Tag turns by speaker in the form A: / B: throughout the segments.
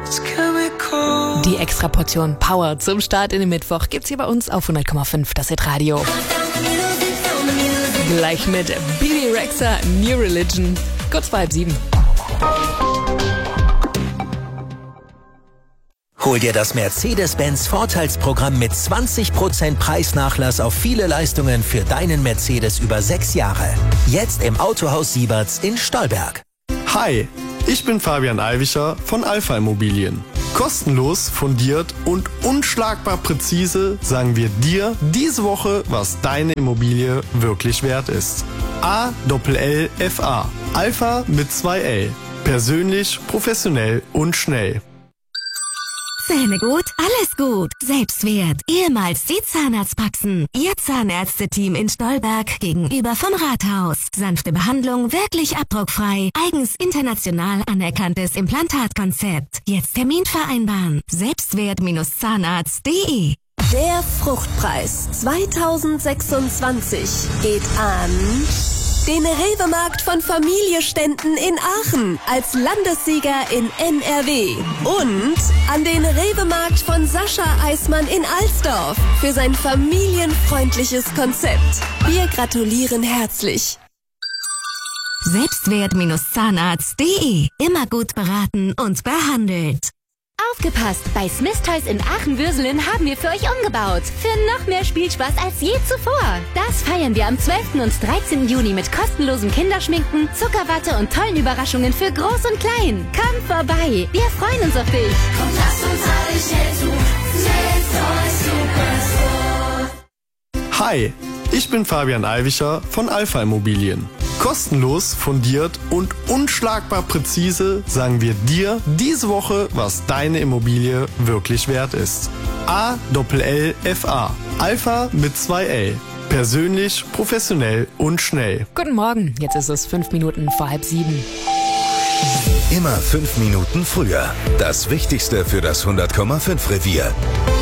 A: Die Extraportion Power zum Start in den Mittwoch gibt's hier bei uns auf 100,5 das Hitradio. Gleich mit Bibi Rexha, New Religion, kurz vor 6:30.
B: Hol dir das Mercedes-Benz Vorteilsprogramm mit 20% Preisnachlass auf viele Leistungen für deinen Mercedes über 6 Jahre. Jetzt im Autohaus Sieberts in Stolberg.
C: Hi, ich bin Fabian Eiwischer von Alpha Immobilien. Kostenlos, fundiert und unschlagbar präzise sagen wir dir diese Woche, was deine Immobilie wirklich wert ist. ALLFA. Alpha mit 2 L. Persönlich, professionell und schnell.
D: Zähne gut, alles gut. Selbstwert, ehemals die Zahnarztpraxen. Ihr Zahnärzte-Team in Stolberg gegenüber vom Rathaus. Sanfte Behandlung, wirklich abdruckfrei. Eigens international anerkanntes Implantatkonzept. Jetzt Termin vereinbaren. Selbstwert-zahnarzt.de.
E: Der Fruchtpreis 2026 geht an den Rewe-Markt von Familie Stenden in Aachen als Landessieger in NRW und an den Rewe-Markt von Sascha Eismann in Alsdorf für sein familienfreundliches Konzept. Wir gratulieren herzlich.
D: Selbstwert-zahnarzt.de. Immer gut beraten und behandelt.
F: Aufgepasst! Bei Smith Toys in Aachen-Würselen haben wir für euch umgebaut. Für noch mehr Spielspaß als je zuvor. Das feiern wir am 12. und 13. Juni mit kostenlosem Kinderschminken, Zuckerwatte und tollen Überraschungen für Groß und Klein. Komm vorbei! Wir freuen uns auf dich!
G: Komm, lass uns alle schnell zu Smith Toys Superstore.
C: Hi, ich bin Fabian Eiwischer von Alpha Immobilien. Kostenlos, fundiert und unschlagbar präzise sagen wir dir diese Woche, was deine Immobilie wirklich wert ist. ALLFA. Alpha mit 2 L. Persönlich, professionell und schnell.
A: Guten Morgen, jetzt ist es 5 Minuten vor 6:30.
H: Immer 5 Minuten früher. Das Wichtigste für das 100,5 Revier.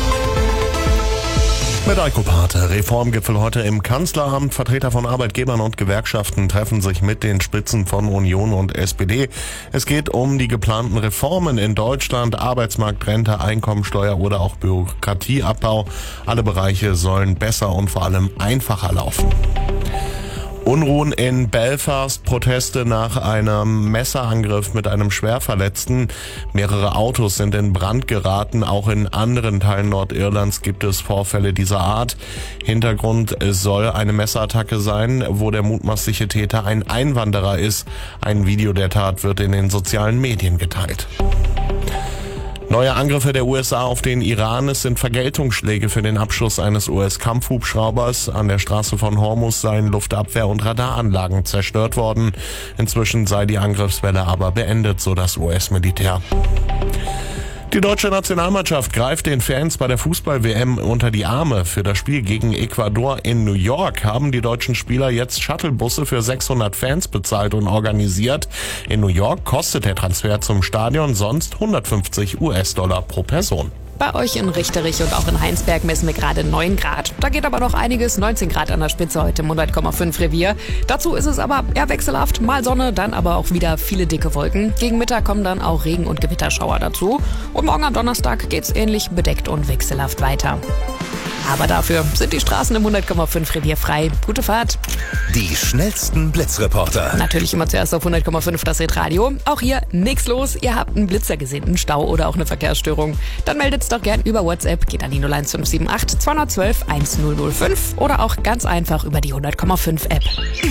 I: Mit Eiko Pate. Reformgipfel heute im Kanzleramt. Vertreter von Arbeitgebern und Gewerkschaften treffen sich mit den Spitzen von Union und SPD. Es geht um die geplanten Reformen in Deutschland, Arbeitsmarkt, Rente, Einkommensteuer oder auch Bürokratieabbau. Alle Bereiche sollen besser und vor allem einfacher laufen. Unruhen in Belfast, Proteste nach einem Messerangriff mit einem Schwerverletzten. Mehrere Autos sind in Brand geraten. Auch in anderen Teilen Nordirlands gibt es Vorfälle dieser Art. Hintergrund soll eine Messerattacke sein, wo der mutmaßliche Täter ein Einwanderer ist. Ein Video der Tat wird in den sozialen Medien geteilt. Neue Angriffe der USA auf den Iran. Es sind Vergeltungsschläge für den Abschuss eines US-Kampfhubschraubers. An der Straße von Hormuz seien Luftabwehr- und Radaranlagen zerstört worden. Inzwischen sei die Angriffswelle aber beendet, so das US-Militär. Die deutsche Nationalmannschaft greift den Fans bei der Fußball-WM unter die Arme. Für das Spiel gegen Ecuador in New York haben die deutschen Spieler jetzt Shuttlebusse für 600 Fans bezahlt und organisiert. In New York kostet der Transfer zum Stadion sonst $150 pro Person.
A: Bei euch in Richterich und auch in Heinsberg messen wir gerade 9 Grad. Da geht aber noch einiges, 19 Grad an der Spitze heute im 100,5 Revier. Dazu ist es aber eher wechselhaft, mal Sonne, dann aber auch wieder viele dicke Wolken. Gegen Mittag kommen dann auch Regen- und Gewitterschauer dazu. Und morgen am Donnerstag geht's ähnlich bedeckt und wechselhaft weiter. Aber dafür sind die Straßen im 100,5 Revier frei. Gute Fahrt.
H: Die schnellsten Blitzreporter.
A: Natürlich immer zuerst auf 100,5 das Hitradio. Auch hier nichts los. Ihr habt einen Blitzer gesehen, einen Stau oder auch eine Verkehrsstörung. Dann meldet's doch gern über WhatsApp. Geht an die 01578 212 1005 oder auch ganz einfach über die 100,5 App.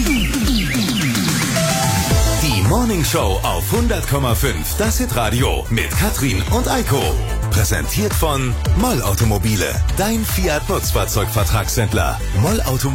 H: Die Morning Show auf 100,5 das Hitradio mit Katrin und Eiko. Präsentiert von Moll Automobile. Dein Fiat Nutzfahrzeugvertragshändler. Moll Automobile.